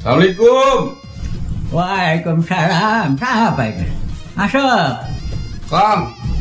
Assalamualaikum. Waalaikumsalam. Siapa itu? Masuk. Kong.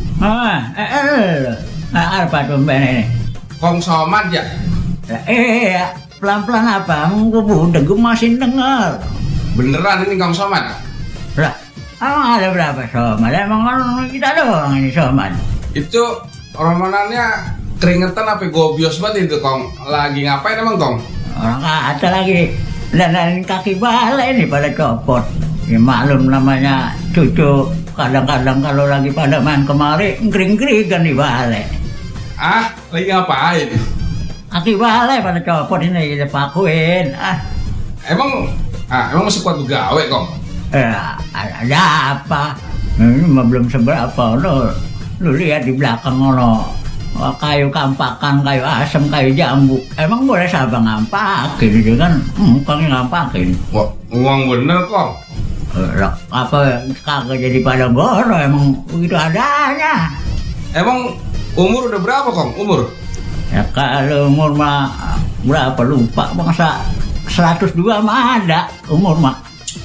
Apa tumben ini? Kong Somad ya? Pelan-pelan apa? Gue masih dengar. Beneran ini Kong Somad? Lah, emang ada berapa Somad? Emang orang kita doang ini Somad. Itu romanannya keringetan apa gobios banget itu Kong. Lagi ngapain emang Kong? Orang kata lagi dandanin kaki balai ini pada copot. Ya maklum namanya cucu. Kadang-kadang kalau lagi pada main kemari ngering-ngeringan di balai. Ah, lagi ngapain? Kaki balai pada copot ini kita pakuin. Emang masih kuat begawe Kong? Ada apa? Ini mah belum seberapa. Lu lihat di belakang ono kayu kampakan, kayu asam, kayu jambu. Emang boleh siapa ngampakin itu kan? Kongnya ngampakin. Wah, uang bener Kong. Apa kagak jadi pada goro emang begitu adanya. Emang umur udah berapa Kong? Umur? Ya kalau umur mah berapa lupa, masa 102 mah ada umur mah.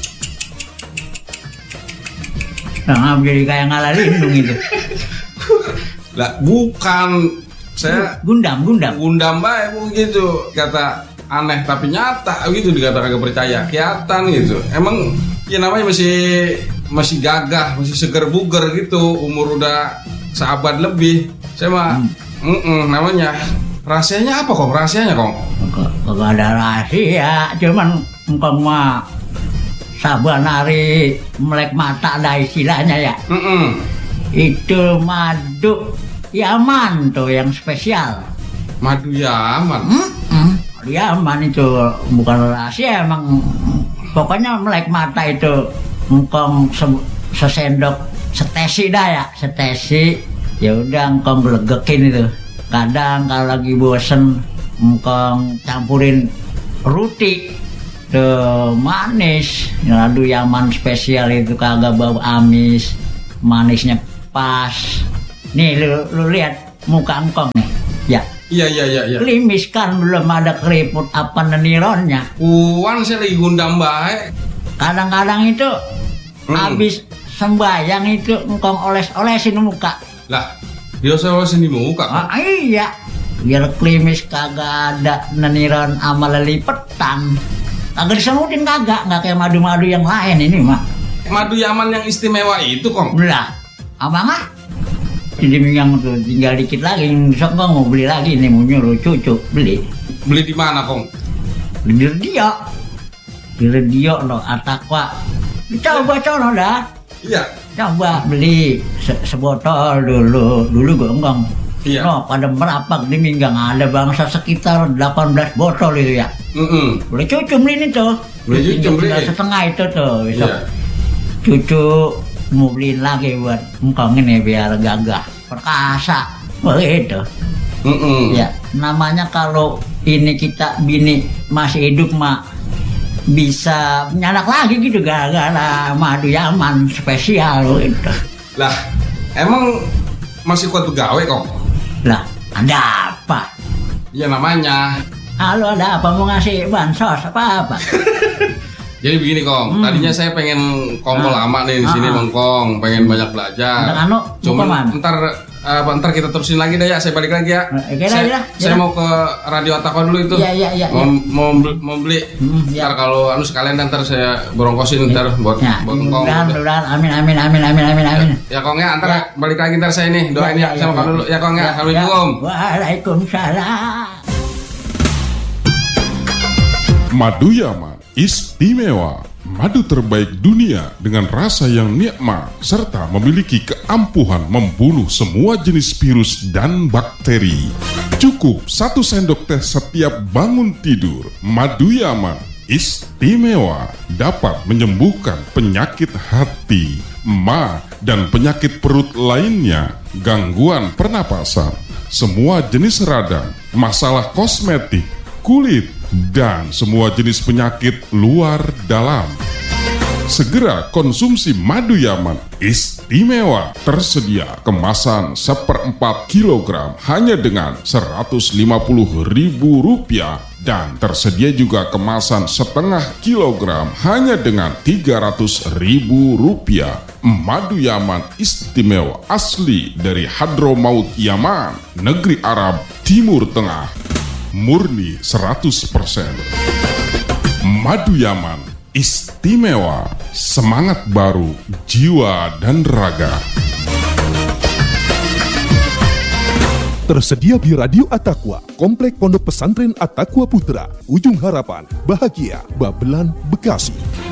Nah, jadi kayak ngalah lindung itu. Lah bukan, saya Gundam baik begitu, kata aneh tapi nyata gitu, dikata kagak percaya, kelihatan gitu. Emang ya namanya masih gagah, masih seger buger gitu, umur udah seabad lebih. Saya mah namanya rahasianya apa Kong? Rahasianya Kong? Kagak ada rahasia, cuman engkong mah saban hari melek mata ada istilahnya ya. Itu madu Yaman tuh yang spesial. Madu Yaman? Yaman itu bukan rahasia emang. Pokoknya melek mata itu engkong sesendok setesi dah ya, setesi. Ya udah engkong gelegekin itu. Kadang kalau lagi bosen engkong campurin roti tuh manis. Madu Yaman spesial itu kagak bau amis, manisnya pas. Nih lu lihat muka engkong nih. Ya. Iya. Klimis kan belum ada keriput apa nenironnya. Uwan saya lagi gundam baik. Kadang-kadang itu habis sembayang itu engkong oles-olesin muka. Lah, dia olesin di muka. Iya. Biar klimis kagak ada neniron sama lelipetan. Kagak disemutin kagak, enggak kayak madu-madu yang lain ini mah. Madu Yaman yang istimewa itu Kong. Lah, abang jadi yang tuh tinggal dikit lagi, besok gua mau beli lagi nih, mau nyuruh cucu beli. Beli di mana Kong? Di radio lo, Atakwa. Coba cono dah. Iya. Coba beli sebotol dulu gua enggak. Iya. No, pada merapak di minggang ada bangsa sekitar 18 botol itu ya. Boleh cucu beli ini tuh. Boleh cucu beli. Setengah itu tuh. Besok iya. Cucu mau beliin lagi buat engkong ini biar gagah perkasa begitu. Ya namanya kalau ini kita bini masih hidup mah bisa nyanak lagi gitu gara-gara madu Yaman spesial gitu. Lah emang masih kuat begawe Kong? Lah ada apa? Ya namanya. Halo, ada apa, mau ngasih bansos apa? Jadi begini Kong, tadinya saya pengen kongkol lama nih di sini Kong, pengen banyak belajar. Cuman ntar kita terusin lagi dah ya, saya balik lagi ya. Saya mau ke radio Atakwa dulu itu. Iya. Mau beli. Ntar kalau sekalian ntar saya borongkosin ntar buat Kong. Mudah-mudahan, amin. Ya Kong ya, ntar balik lagi ntar saya nih doain ya sama Kong dulu ya Kong ya. Assalamualaikum. Waalaikumsalam. Madu Yaman istimewa, madu terbaik dunia dengan rasa yang nikmat serta memiliki keampuhan membunuh semua jenis virus dan bakteri. Cukup 1 sendok teh setiap bangun tidur. Madu Yaman istimewa, dapat menyembuhkan penyakit hati, ma, dan penyakit perut lainnya, gangguan pernapasan, semua jenis radang, masalah kosmetik, kulit, dan semua jenis penyakit luar dalam. Segera konsumsi Madu Yaman istimewa. Tersedia kemasan 1/4 kilogram hanya dengan Rp150.000 dan tersedia juga kemasan 1/2 kilogram hanya dengan Rp300.000. Madu Yaman istimewa asli dari Hadramaut Yaman, negeri Arab Timur Tengah. Murni 100%. Madu Yaman istimewa, semangat baru, jiwa dan raga. Tersedia di Radio At-Taqwa, Komplek Pondok Pesantren At-Taqwa Putra, Ujung Harapan, Bahagia, Babelan, Bekasi.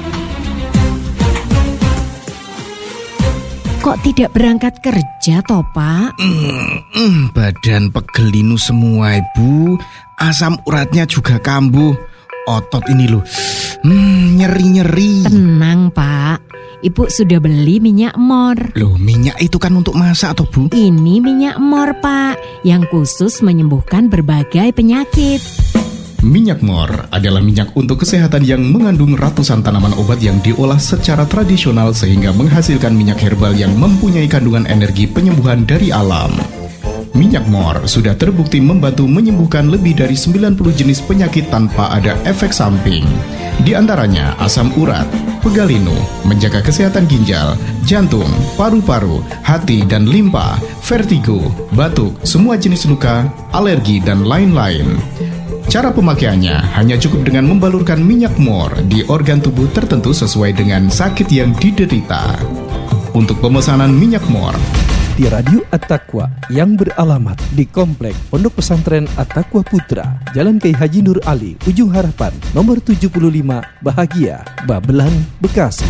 Kok tidak berangkat kerja toh, Pak? Badan pegelinu semua, Ibu. Asam uratnya juga kambuh. Otot ini loh, nyeri-nyeri. Tenang, Pak. Ibu sudah beli minyak mor. Loh, minyak itu kan untuk masak toh, Bu? Ini minyak mor, Pak, yang khusus menyembuhkan berbagai penyakit. Minyak mor adalah minyak untuk kesehatan yang mengandung ratusan tanaman obat yang diolah secara tradisional sehingga menghasilkan minyak herbal yang mempunyai kandungan energi penyembuhan dari alam. Minyak mor sudah terbukti membantu menyembuhkan lebih dari 90 jenis penyakit tanpa ada efek samping. Di antaranya asam urat, pegalinu, menjaga kesehatan ginjal, jantung, paru-paru, hati dan limpa, vertigo, batuk, semua jenis luka, alergi dan lain-lain. Cara pemakaiannya hanya cukup dengan membalurkan minyak mor di organ tubuh tertentu sesuai dengan sakit yang diderita. Untuk pemesanan minyak mor di Radio At-Taqwa yang beralamat di Komplek Pondok Pesantren At-Taqwa Putra, Jalan Kiai Haji Nur Ali, Ujung Harapan, nomor 75, Bahagia, Babelan, Bekasi.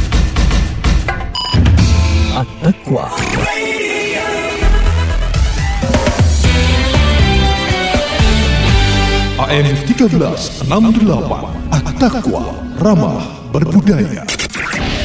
At-Taqwa. AM 1368 At-Taqwa, ramah berbudaya.